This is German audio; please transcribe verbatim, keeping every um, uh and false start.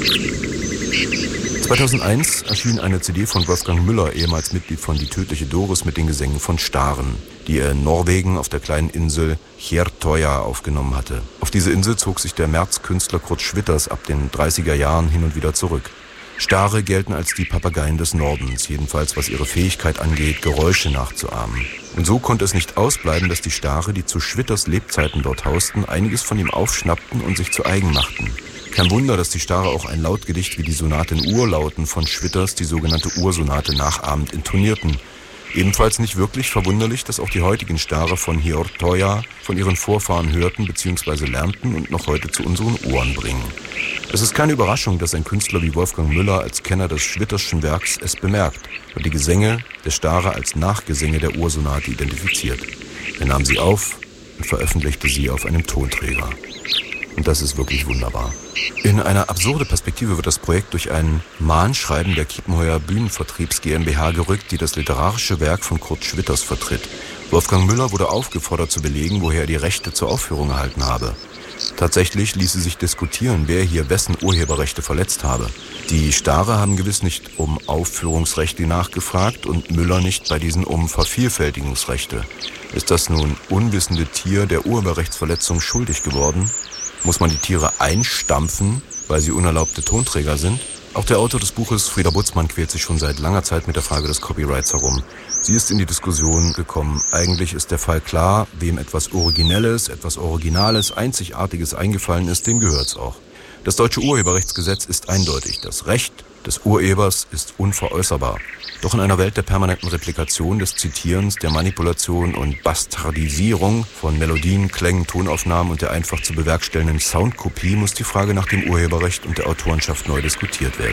zweitausendeins erschien eine C D von Wolfgang Müller, ehemals Mitglied von Die tödliche Doris, mit den Gesängen von Staren, die er in Norwegen auf der kleinen Insel Hjertøya aufgenommen hatte. Auf diese Insel zog sich der Märzkünstler Kurt Schwitters ab den dreißiger Jahren hin und wieder zurück. Stare gelten als die Papageien des Nordens, jedenfalls was ihre Fähigkeit angeht, Geräusche nachzuahmen. Und so konnte es nicht ausbleiben, dass die Stare, die zu Schwitters Lebzeiten dort hausten, einiges von ihm aufschnappten und sich zu eigen machten. Kein Wunder, dass die Stare auch ein Lautgedicht wie die Sonate in Urlauten von Schwitters, die sogenannte Ursonate, nachahmend intonierten. Ebenfalls nicht wirklich verwunderlich, dass auch die heutigen Stare von Hjertøya von ihren Vorfahren hörten bzw. lernten und noch heute zu unseren Ohren bringen. Es ist keine Überraschung, dass ein Künstler wie Wolfgang Müller als Kenner des Schwitterschen Werks es bemerkt und die Gesänge der Stare als Nachgesänge der Ursonate identifiziert. Er nahm sie auf und veröffentlichte sie auf einem Tonträger. Und das ist wirklich wunderbar. In eine absurde Perspektive wird das Projekt durch ein Mahnschreiben der Kiepenheuer Bühnenvertriebs GmbH gerückt, die das literarische Werk von Kurt Schwitters vertritt. Wolfgang Müller wurde aufgefordert zu belegen, woher er die Rechte zur Aufführung erhalten habe. Tatsächlich ließe sich diskutieren, wer hier wessen Urheberrechte verletzt habe. Die Stare haben gewiss nicht um Aufführungsrechte nachgefragt und Müller nicht bei diesen um Vervielfältigungsrechte. Ist das nun unwissende Tier der Urheberrechtsverletzung schuldig geworden? Muss man die Tiere einstampfen, weil sie unerlaubte Tonträger sind? Auch der Autor des Buches, Frieda Butzmann, quält sich schon seit langer Zeit mit der Frage des Copyrights herum. Sie ist in die Diskussion gekommen. Eigentlich ist der Fall klar, wem etwas Originelles, etwas Originales, Einzigartiges eingefallen ist, dem gehört's auch. Das deutsche Urheberrechtsgesetz ist eindeutig. Das Recht des Urhebers ist unveräußerbar. Doch in einer Welt der permanenten Replikation, des Zitierens, der Manipulation und Bastardisierung von Melodien, Klängen, Tonaufnahmen und der einfach zu bewerkstellenden Soundkopie muss die Frage nach dem Urheberrecht und der Autorenschaft neu diskutiert werden.